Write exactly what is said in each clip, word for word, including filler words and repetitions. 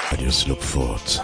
Radio Slupfort.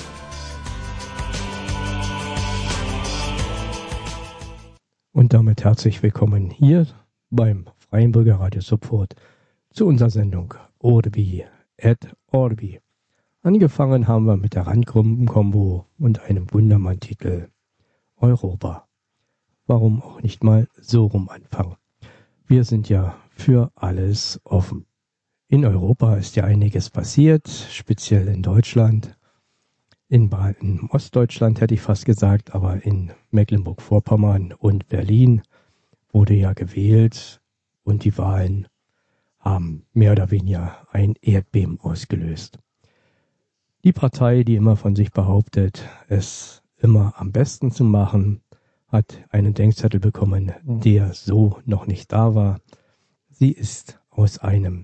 Und damit herzlich willkommen hier beim Freienburger Radio Slupfort zu unserer Sendung Orbi at Orbi. Angefangen haben wir mit der Randgruppenkombo und einem Wundermann-Titel Europa. Warum auch nicht mal so rum anfangen? Wir sind ja für alles offen. In Europa ist ja einiges passiert, speziell in Deutschland. In, in Ostdeutschland hätte ich fast gesagt, aber in Mecklenburg-Vorpommern und Berlin wurde ja gewählt und die Wahlen haben mehr oder weniger ein Erdbeben ausgelöst. Die Partei, die immer von sich behauptet, es immer am besten zu machen, hat einen Denkzettel bekommen, der so noch nicht da war. Sie ist aus einem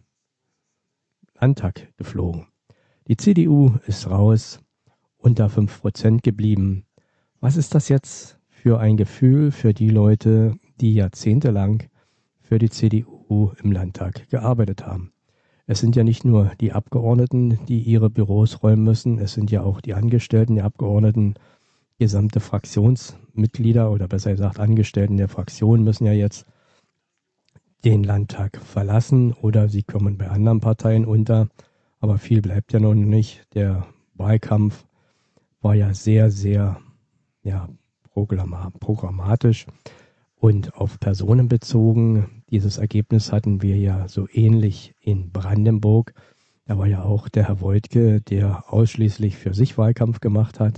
Landtag geflogen. Die C D U ist raus, unter fünf Prozent geblieben. Was ist das jetzt für ein Gefühl für die Leute, die jahrzehntelang für die C D U im Landtag gearbeitet haben? Es sind ja nicht nur die Abgeordneten, die ihre Büros räumen müssen, es sind ja auch die Angestellten der Abgeordneten, gesamte Fraktionsmitglieder oder besser gesagt Angestellten der Fraktion müssen ja jetzt den Landtag verlassen oder sie kommen bei anderen Parteien unter, aber viel bleibt ja noch nicht. Der Wahlkampf war ja sehr, sehr ja, programmatisch und auf Personen bezogen. Dieses Ergebnis hatten wir ja so ähnlich in Brandenburg. Da war ja auch der Herr Woidke, der ausschließlich für sich Wahlkampf gemacht hat.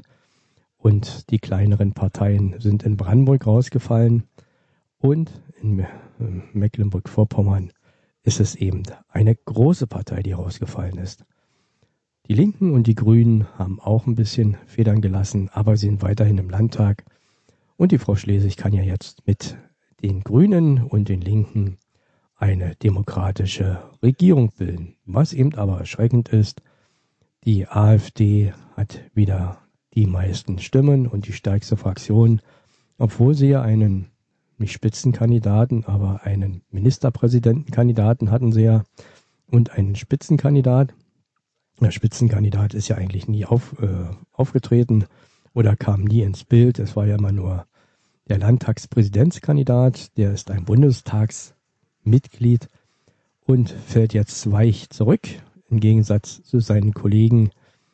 Und die kleineren Parteien sind in Brandenburg rausgefallen. Und in Mecklenburg-Vorpommern ist es eben eine große Partei, die rausgefallen ist. Die Linken und die Grünen haben auch ein bisschen Federn gelassen, aber sind weiterhin im Landtag. Und die Frau Schlesig kann ja jetzt mit den Grünen und den Linken eine demokratische Regierung bilden. Was eben aber erschreckend ist, die AfD hat wieder die meisten Stimmen und die stärkste Fraktion, obwohl sie ja einen nicht Spitzenkandidaten, aber einen Ministerpräsidentenkandidaten hatten sie ja und einen Spitzenkandidat. Der Spitzenkandidat ist ja eigentlich nie auf, äh, aufgetreten oder kam nie ins Bild. Es war ja immer nur der Landtagspräsidentskandidat, der ist ein Bundestagsmitglied und fällt jetzt weich zurück, im Gegensatz zu seinen Kollegen.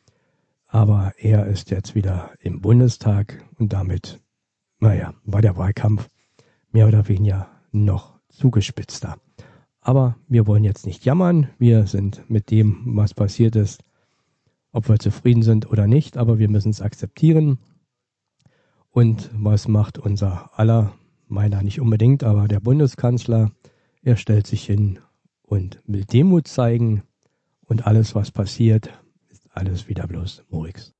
Aber er ist jetzt wieder im Bundestag und damit, naja, war der Wahlkampf mehr oder weniger noch zugespitzter. Aber wir wollen jetzt nicht jammern. Wir sind mit dem, was passiert ist, ob wir zufrieden sind oder nicht, aber wir müssen es akzeptieren. Und was macht unser aller, meiner nicht unbedingt, aber der Bundeskanzler? Er stellt sich hin und will Demut zeigen und alles, was passiert, ist alles wieder bloß Murks.